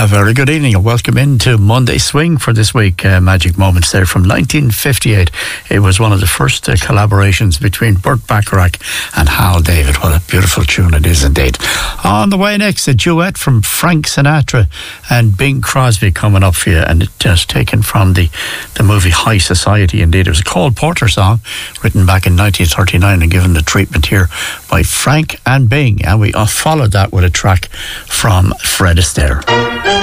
A very good evening and welcome into Monday Swing for this week. Magic Moments there from 1958. It was one of the first collaborations between Burt Bacharach and Hal David. What a beautiful tune it is indeed. On the way next, a duet from Frank Sinatra and Bing Crosby coming up for you, and it just taken from the movie High Society indeed. It was a Cole Porter song written back in 1939 and given the treatment here by Frank and Bing, and we followed that with a track from Fred Astaire.